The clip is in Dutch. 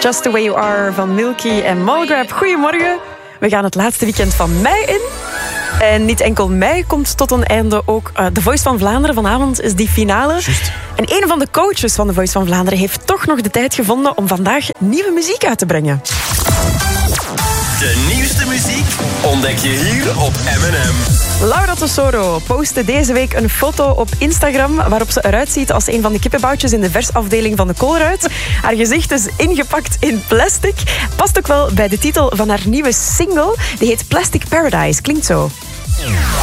Just the Way You Are van Milky en Mulgrab. Goedemorgen. We gaan het laatste weekend van mei in. En niet enkel mei komt tot een einde, ook The Voice van Vlaanderen. Vanavond is die finale. Just. En een van de coaches van The Voice van Vlaanderen heeft toch nog de tijd gevonden om vandaag nieuwe muziek uit te brengen. De nieuwste muziek ontdek je hier op M&M. Laura Tesoro postte deze week een foto op Instagram waarop ze eruit ziet als een van de kippenboutjes in de versafdeling van de Colruyt. Haar gezicht is ingepakt in plastic. Past ook wel bij de titel van haar nieuwe single. Die heet Plastic Paradise. Klinkt zo.